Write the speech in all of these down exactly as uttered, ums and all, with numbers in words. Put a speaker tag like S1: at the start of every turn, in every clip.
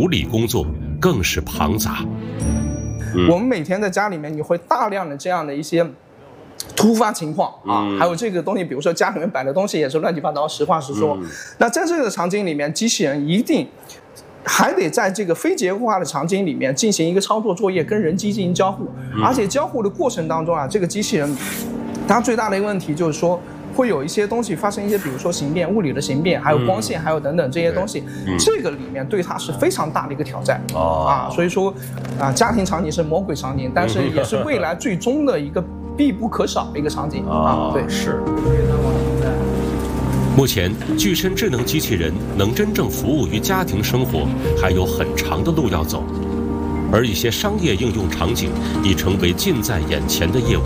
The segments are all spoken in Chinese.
S1: 处理工作更是庞杂。
S2: 嗯、我们每天在家里面，你会大量的这样的一些突发情况啊，嗯、还有这个东西，比如说家里面摆的东西也是乱七八糟，实话实说。嗯、那在这个场景里面，机器人一定还得在这个非结构化的场景里面进行一个操作作业，跟人机进行交互，嗯、而且交互的过程当中啊，这个机器人它最大的一个问题就是说，会有一些东西发生一些，比如说形变、物理的形变，还有光线，嗯、还有等等这些东西，嗯、这个里面对它是非常大的一个挑战，哦、啊，所以说啊，家庭场景是魔鬼场景，但是也是未来最终的一个必不可少的一个场景，
S1: 哦、啊，对，是。目前，具身智能机器人能真正服务于家庭生活，还有很长的路要走，而一些商业应用场景已成为近在眼前的业务。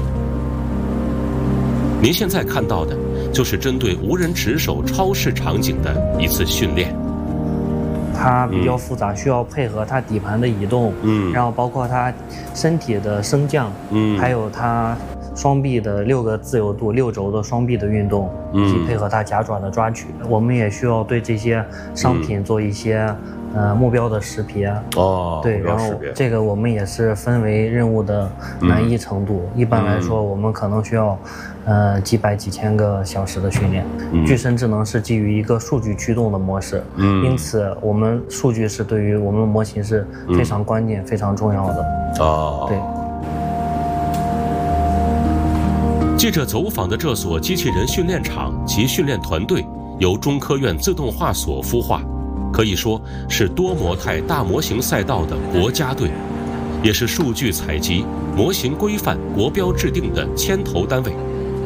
S1: 您现在看到的，就是针对无人值守超市场景的一次训练。
S3: 它比较复杂，嗯、需要配合它底盘的移动，嗯，然后包括它身体的升降，嗯，还有它双臂的六个自由度、六轴的双臂的运动，以及配合它夹爪的抓取。嗯、我们也需要对这些商品做一些。呃，目标的识别哦，对，然后这个我们也是分为任务的难易程度。嗯、一般来说，我们可能需要，呃，几百几千个小时的训练。嗯、具身智能是基于一个数据驱动的模式，嗯，因此我们数据是对于我们模型是非常关键、嗯、非常重要的。哦，
S1: 对。记者走访的这所机器人训练场及训练团队由中科院自动化所孵化。可以说是多模态大模型赛道的国家队，也是数据采集、模型规范、国标制定的牵头单位。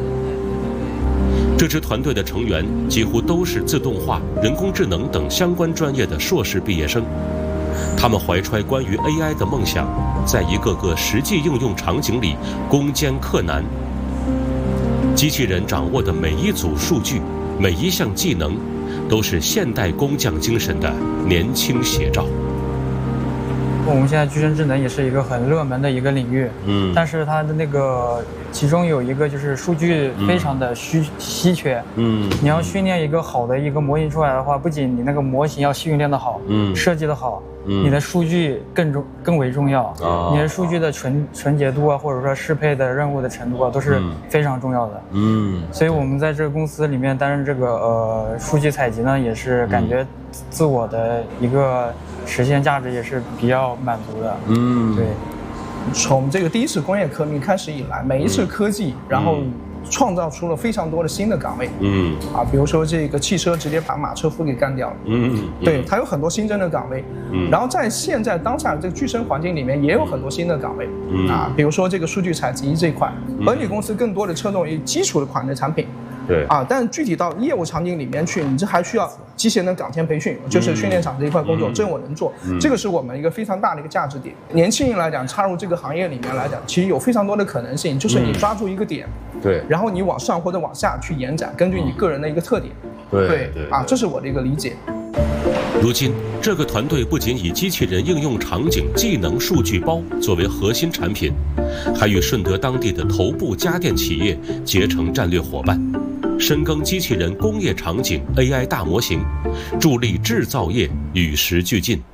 S1: 这支团队的成员几乎都是自动化、人工智能等相关专业的硕士毕业生，他们怀揣关于 A I 的梦想，在一个个实际应用场景里攻坚克难。机器人掌握的每一组数据、每一项技能，都是现代工匠精神的年轻写照。
S4: 我们现在具身智能也是一个很热门的一个领域，嗯，但是它的那个其中有一个就是数据非常的稀、嗯、稀缺，嗯，你要训练一个好的一个模型出来的话，不仅你那个模型要训练的好，嗯，设计的好，嗯，你的数据更重更为重要，啊，你的数据的纯纯洁度啊，或者说适配的任务的程度啊，都是非常重要的，嗯，所以我们在这个公司里面担任这个呃数据采集呢，也是感觉自我的一个实现价值也是比较满足的，嗯，对。
S2: 从这个第一次工业革命开始以来，每一次科技，嗯、然后创造出了非常多的新的岗位，嗯，啊，比如说这个汽车直接把马车夫给干掉了，嗯，嗯对，它有很多新增的岗位，嗯，然后在现在当下这个具身环境里面也有很多新的岗位，嗯，啊，比如说这个数据采集这一块，本体公司更多的侧重于基础的款的产品。对啊，但具体到业务场景里面去，你这还需要机器人的岗前培训，就是训练场这一块工作，嗯、这我能做，嗯、这个是我们一个非常大的一个价值点。年轻人来讲，插入这个行业里面来讲，其实有非常多的可能性，就是你抓住一个点，嗯、对，然后你往上或者往下去延展，根据你个人的一个特点，对对对啊，这是我的一个理解。
S1: 如今，这个团队不仅以机器人应用场景技能数据包作为核心产品，还与顺德当地的头部家电企业结成战略伙伴。深耕机器人工业场景 A I 大模型，助力制造业与时俱进。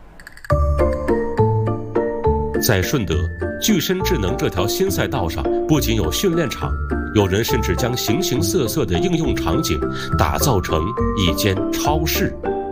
S1: 在顺德，具身智能这条新赛道上，不仅有训练场，有人甚至将形形色色的应用场景打造成一间超市。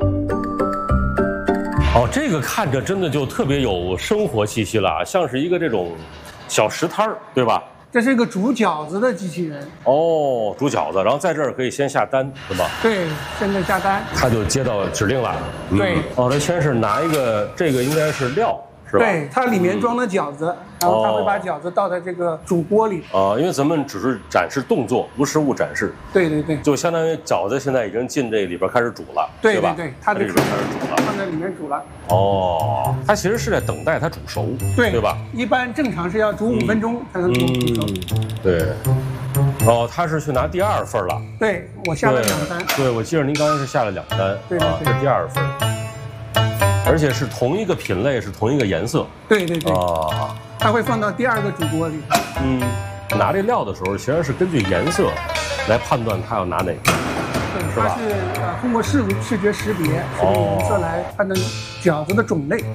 S5: 哦，这个看着真的就特别有生活气息了，像是一个这种小食摊儿，对吧？
S6: 这是一个煮饺子的机器人
S5: 哦，煮饺子，然后在这儿可以先下单，是吧？
S6: 对，现在下单，
S5: 他就接到指令了。
S6: 嗯、对，
S5: 哦，他先是拿一个，这个应该是料，是吧？
S6: 对，它里面装了饺子，嗯、然后他会把饺子倒在这个煮锅里。
S5: 啊、哦，因为咱们只是展示动作，无实物展示。
S6: 对对对，
S5: 就相当于饺子现在已经进这里边开始煮了，
S6: 对
S5: 对吧？
S6: 对对，它这里边开始煮了，放在里面煮了。
S5: 哦，它其实是在等待它煮熟，
S6: 对
S5: 对吧？
S6: 一般正常是要煮五分钟才能煮煮熟。
S5: 嗯，对。哦，他是去拿第二份了。
S6: 对，我下了两单。
S5: 对，我记得您刚才是下了两单，
S6: 对对对，
S5: 啊，这是第二份，而且是同一个品类，是同一个颜色。
S6: 对对对。
S5: 啊，
S6: 它会放到第二个煮锅里。
S5: 嗯，拿这料的时候，其实是根据颜色来判断它要拿哪个。
S6: 对，它是呃通过视视觉识别，这个颜色来判断饺子的种类。